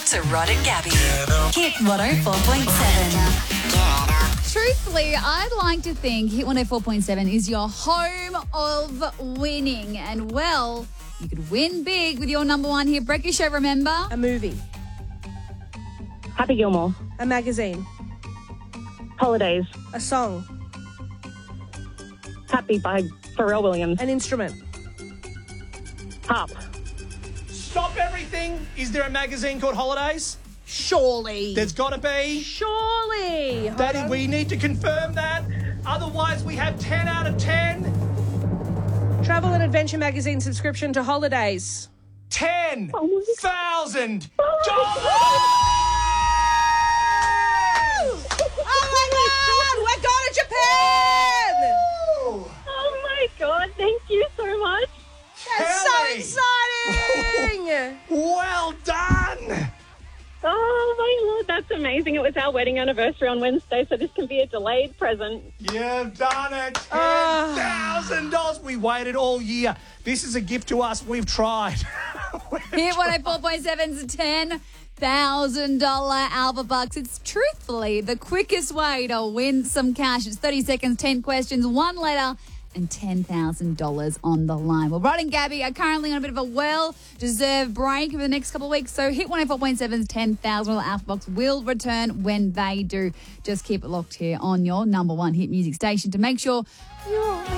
to Rod and Gabby. Hit 104.7. Truthfully, I'd like to think Hit 104.7 is your home of winning. And, well, you could win big with your number one hit breakfast show, remember? A movie. Happy Gilmore. A magazine. Holidays. A song. Happy by Pharrell Williams. An instrument. Harp. Stop everything. Is there a magazine called Holidays? Surely. There's got to be. Surely. Daddy, we need to confirm that. Otherwise, we have 10 out of 10. Travel and Adventure magazine subscription to Holidays. $10,000. Oh my God! We're going to Japan! Oh my God, thank you so much. That's so exciting! Well done. Oh my Lord, that's amazing. It was our wedding anniversary on Wednesday, so this can be a delayed present. You've done it. $10,000. We waited all year. This is a gift to us. We've tried. Hit 104.7's $10,000 Alpha Bucks. It's truthfully the quickest way to win some cash. It's 30 seconds, 10 questions, one letter, and $10,000 on the line. Well, Rod and Gabby are currently on a bit of a well-deserved break over the next couple of weeks, so Hit 104.7's $10,000 Alpha Box will return when they do. Just keep it locked here on your number one hit music station to make sure you're